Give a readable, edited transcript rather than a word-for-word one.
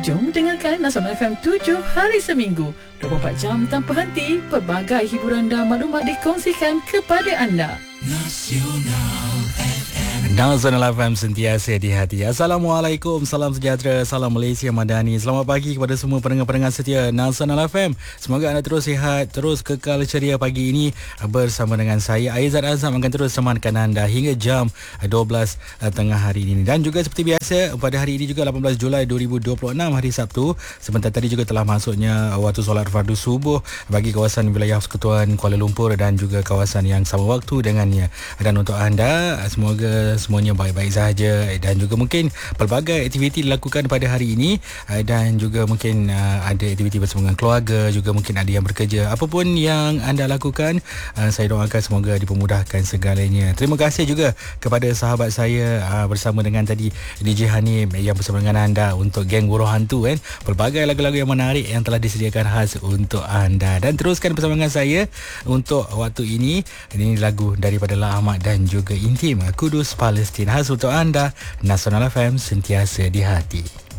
Jom dengarkan Nasional FM 7 hari seminggu, 24 jam tanpa henti. Pelbagai hiburan dan maklumat dikongsikan kepada anda. Nasional FM sentiasa di hati. Assalamualaikum, salam sejahtera, salam Malaysia Madani. Selamat pagi kepada semua pendengar-pendengar setia Nasional FM. Semoga anda terus sihat, terus kekal ceria pagi ini bersama dengan saya Aizat Azam akan terus temankan anda hingga jam 12 tengah hari ini. Dan juga seperti biasa pada hari ini juga 18 Julai 2026 hari Sabtu. Sebentar tadi juga telah masuknya waktu solat fardu subuh bagi kawasan wilayah Persekutuan Kuala Lumpur dan juga kawasan yang sama waktu dengannya. Dan untuk anda, semuanya baik-baik sahaja dan juga mungkin pelbagai aktiviti dilakukan pada hari ini dan juga mungkin ada aktiviti bersama dengan keluarga, juga mungkin ada yang bekerja. Apapun yang anda lakukan, saya doakan semoga dipermudahkan segalanya. Terima kasih juga kepada sahabat saya bersama dengan tadi DJ Hanim yang bersama dengan anda untuk geng Buruh Hantu kan. Pelbagai lagu-lagu yang menarik yang telah disediakan khas untuk anda. Dan teruskan bersama dengan saya untuk waktu ini. Ini lagu daripada La Ahmad dan juga Intim, Kudus Palestin, khas untuk anda. Nasional FM sentiasa di hati.